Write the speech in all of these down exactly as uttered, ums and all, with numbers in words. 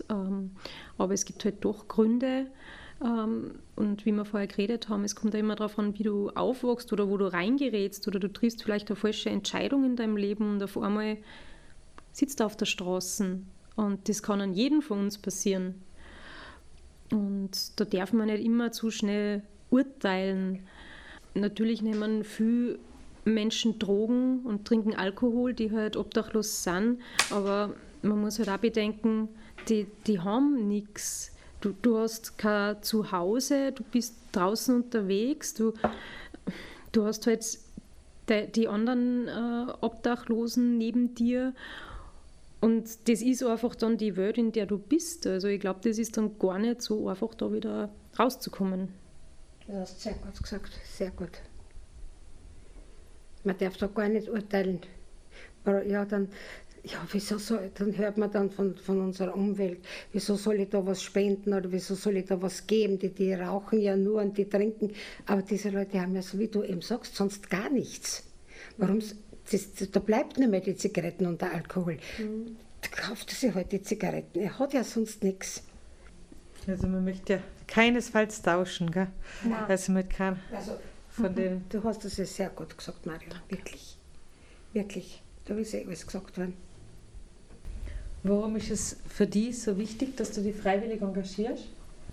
ist. Ähm, aber es gibt halt doch Gründe. Ähm, und wie wir vorher geredet haben, es kommt ja immer darauf an, wie du aufwachst oder wo du reingerätst oder du triffst vielleicht eine falsche Entscheidung in deinem Leben und auf einmal sitzt du auf der Straße. Und das kann an jedem von uns passieren. Und da darf man nicht immer zu schnell urteilen. Natürlich nehmen viele Menschen Drogen und trinken Alkohol, die halt obdachlos sind, aber man muss halt auch bedenken, die, die haben nichts. Du, du hast kein Zuhause, du bist draußen unterwegs, du, du hast halt die, die anderen äh, Obdachlosen neben dir und das ist einfach dann die Welt, in der du bist. Also ich glaube, das ist dann gar nicht so einfach, da wieder rauszukommen. Du hast sehr gut gesagt, sehr gut. Man darf da gar nicht urteilen. Aber ja, dann, ja, wieso soll, dann hört man dann von, von unserer Umwelt, wieso soll ich da was spenden oder wieso soll ich da was geben? Die, die rauchen ja nur und die trinken. Aber diese Leute haben ja, so wie du eben sagst, sonst gar nichts. Warum? Das, da bleibt nicht mehr die Zigaretten und der Alkohol. Mhm. Da kauft er sich halt die Zigaretten. Er hat ja sonst nichts. Also man möchte ja keinesfalls tauschen, gell? Nein. Also mit keinem Also, von den... Du hast das ja sehr gut gesagt, Marion. Wirklich. Wirklich. Da ist ja alles gesagt worden. Warum ist es für dich so wichtig, dass du dich freiwillig engagierst?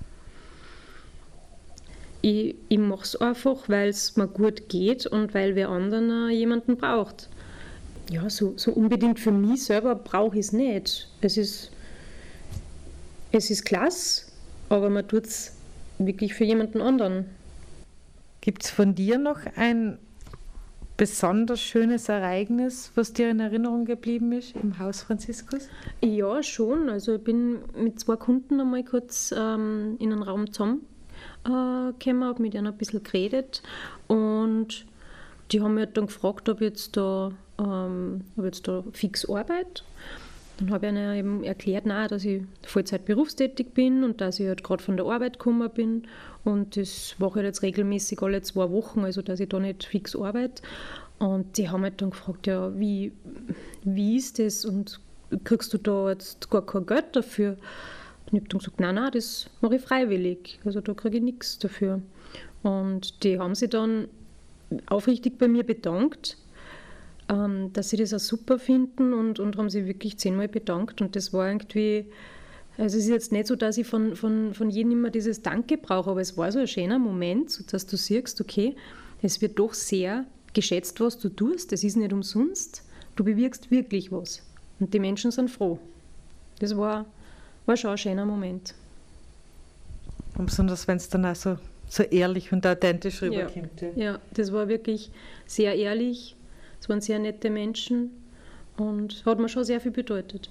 Ich, ich mache es einfach, weil es mir gut geht und weil wer anderen jemanden braucht. Ja, so, so unbedingt für mich selber brauche ich es nicht. Es ist, es ist klasse, aber man tut es wirklich für jemanden anderen. Gibt es von dir noch ein besonders schönes Ereignis, was dir in Erinnerung geblieben ist im Haus Franziskus? Ja, schon. Also ich bin mit zwei Kunden einmal kurz ähm, in einen Raum zusammengekommen, äh, habe mit ihnen ein bisschen geredet und die haben mich dann gefragt, ob ich jetzt da, ähm, ob ich jetzt da fix arbeite. Dann habe ich ihnen eben erklärt, nein, dass ich Vollzeit berufstätig bin und dass ich halt gerade von der Arbeit gekommen bin. Und das mache ich jetzt regelmäßig alle zwei Wochen, also dass ich da nicht fix arbeite. Und die haben halt dann gefragt, ja, wie, wie ist das und kriegst du da jetzt gar kein Geld dafür? Und ich habe dann gesagt, nein, nein, das mache ich freiwillig, also da kriege ich nichts dafür. Und die haben sich dann aufrichtig bei mir bedankt, ähm, dass sie das auch super finden und, und haben sich wirklich zehnmal bedankt. Und das war irgendwie, also es ist jetzt nicht so, dass ich von, von, von jedem immer dieses Danke brauche, aber es war so ein schöner Moment, so dass du siehst, okay, es wird doch sehr geschätzt, was du tust, es ist nicht umsonst, du bewirkst wirklich was. Und die Menschen sind froh. Das war, war schon ein schöner Moment. Und besonders, wenn es dann auch so, so ehrlich und authentisch rüberkommt. Ja, ja, das war wirklich sehr ehrlich. Es waren sehr nette Menschen und hat mir schon sehr viel bedeutet.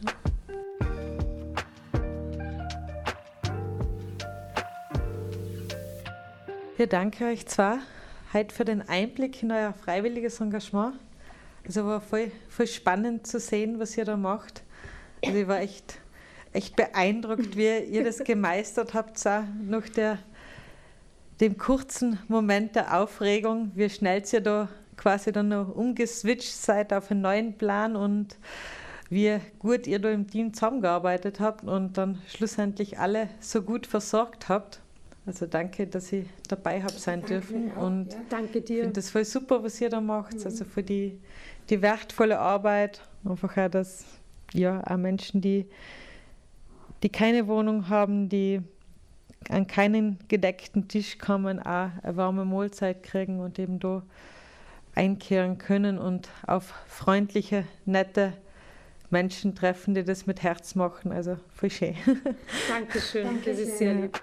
Ja, danke euch zwei heute für den Einblick in euer freiwilliges Engagement. Also war voll, voll spannend zu sehen, was ihr da macht. Also ich war echt, echt beeindruckt, wie ihr das gemeistert habt, auch nach der, dem kurzen Moment der Aufregung, wie schnell ihr da quasi dann noch umgeswitcht seid auf einen neuen Plan und wie gut ihr da im Team zusammengearbeitet habt und dann schlussendlich alle so gut versorgt habt. Also danke, dass ich dabei habe sein dürfen. Und ja, danke dir. Ich finde das voll super, was ihr da macht. Mhm. Also für die, die wertvolle Arbeit. Einfach auch, dass ja, auch Menschen, die, die keine Wohnung haben, die an keinen gedeckten Tisch kommen, auch eine warme Mahlzeit kriegen und eben da einkehren können und auf freundliche, nette Menschen treffen, die das mit Herz machen. Also voll schön. Dankeschön, Danke das ist sehr lieb.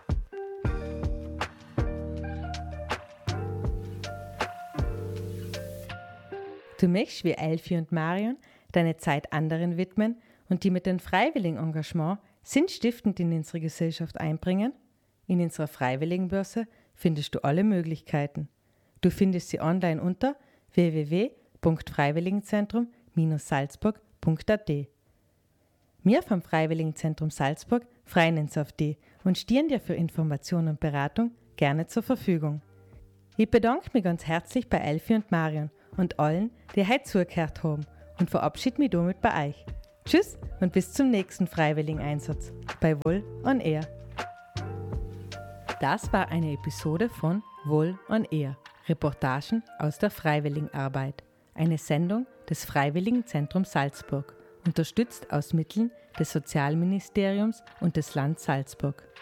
Du möchtest wie Elfi und Marion deine Zeit anderen widmen und die mit dem freiwilligen Engagement sinnstiftend in unsere Gesellschaft einbringen? In unserer Freiwilligenbörse findest du alle Möglichkeiten. Du findest sie online unter w w w punkt freiwilligenzentrum salzburg punkt a t. Wir vom Freiwilligenzentrum Salzburg freuen uns auf dich und stehen dir für Information und Beratung gerne zur Verfügung. Ich bedanke mich ganz herzlich bei Elfi und Marion und allen, die heute zugehört haben und verabschiede mich damit bei euch. Tschüss und bis zum nächsten Freiwilligeneinsatz bei Wohl on Air. Das war eine Episode von Wohl on Air, Reportagen aus der Freiwilligenarbeit, eine Sendung des Freiwilligenzentrums Salzburg, unterstützt aus Mitteln des Sozialministeriums und des Landes Salzburg.